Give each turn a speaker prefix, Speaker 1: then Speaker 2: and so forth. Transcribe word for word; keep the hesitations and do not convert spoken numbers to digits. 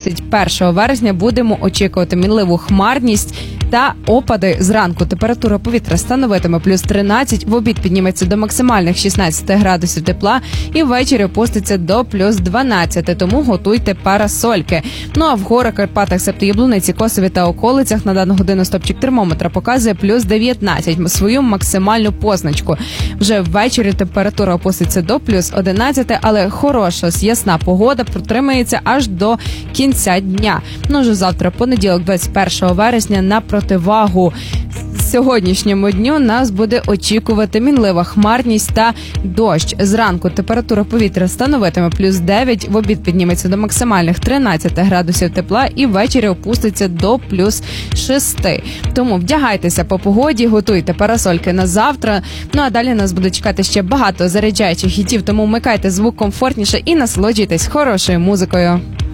Speaker 1: двадцять першого вересня будемо очікувати мінливу хмарність та опади. Зранку температура повітря становитиме плюс тринадцять, в обід підніметься до максимальних шістнадцять градусів тепла і ввечері опуститься до плюс дванадцять, тому готуйте парасольки. Ну а в горах, Карпатах, Септо Яблуниці, Косові та околицях на дану годину стопчик термометра показує плюс дев'ятнадцять, свою максимальну позначку. Вже ввечері температура опуститься до плюс одинадцять, але хороша, ясна погода протримається аж до кінця дня. Ну вже завтра, понеділок, двадцять першого вересня, на противагу сьогоднішньому дню нас буде очікувати мінлива хмарність та дощ. Зранку температура повітря становитиме плюс дев'ять, в обід підніметься до максимальних тринадцять градусів тепла і ввечері опуститься до плюс шість. Тому вдягайтеся по погоді, готуйте парасольки на завтра. Ну а далі нас буде чекати ще багато заряджаючих хітів, тому вмикайте звук комфортніше і насолоджуйтесь хорошою музикою.